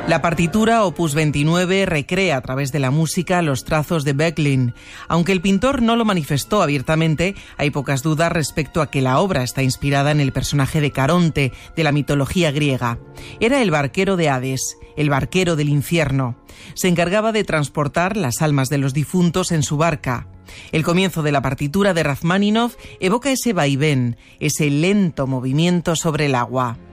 La partitura Opus 29 recrea a través de la música los trazos de Böcklin. Aunque el pintor no lo manifestó abiertamente, hay pocas dudas respecto a que la obra está inspirada en el personaje de Caronte, de la mitología griega. Era el barquero de Hades, el barquero del infierno. Se encargaba de transportar las almas de los difuntos en su barca. El comienzo de la partitura de Rajmáninov evoca ese vaivén, ese lento movimiento sobre el agua.